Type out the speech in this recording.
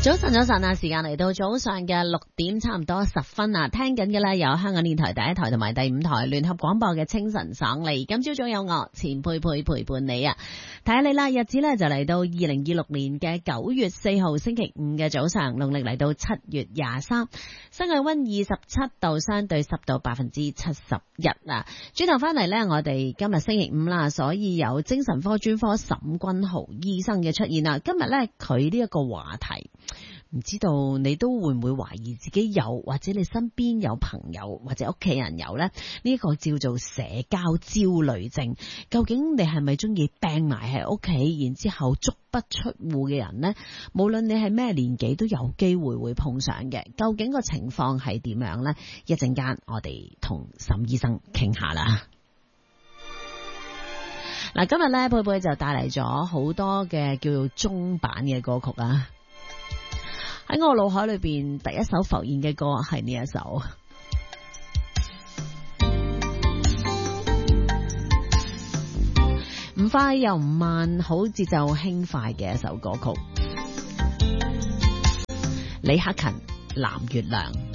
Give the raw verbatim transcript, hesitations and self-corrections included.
早晨，早晨啊！時間嚟到早上嘅六點，差唔多十分啊！聽緊嘅咧有香港電台第一台同埋第五台聯合廣播嘅清晨爽利。今朝早有我錢佩佩陪伴你啊！睇下你啦，日子咧就嚟到二零二六年嘅九月四號星期五嘅早上，農曆嚟到七月廿三，室外溫二十七度，相對濕度百分之七十一啊！轉頭翻嚟咧，我哋今日星期五啦，所以有精神科專科沈君豪醫生嘅出現啊！今日咧佢呢一個話題。唔知道你都會唔會懷疑自己有，或者你身邊有朋友或者屋企人有呢？呢、這個叫做社交焦慮症。究竟你係咪中意病埋喺屋企，然之後足不出戶嘅人呢？無論你係咩年紀，都有機會會碰上嘅。究竟個情況係點樣呢？一陣間我哋同沈醫生傾下啦。嗱，今日呢，佩佩就帶嚟咗好多嘅叫做中版嘅歌曲啊。喺我腦海裏邊，第一首浮現嘅歌係呢一首，唔快又唔慢，好節奏輕快嘅一首歌曲。李克勤《藍月亮》。